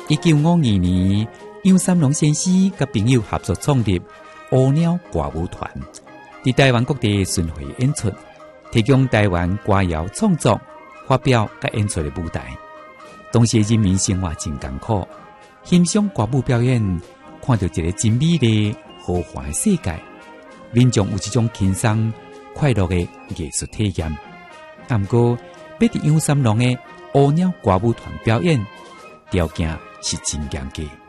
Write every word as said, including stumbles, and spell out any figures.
一九五二年，杨三郎先生甲朋友合作创立乌鸟歌舞团，伫台湾各地巡回演出，提供台湾歌谣创作、发表甲演出的舞台。当时人民生活真艰苦，欣赏歌舞表演，看到一个真美丽、豪华的世界，民众有一种轻松、快乐的艺术体验。不过，要伫杨三郎的乌鸟歌舞团表演，条件是真严格。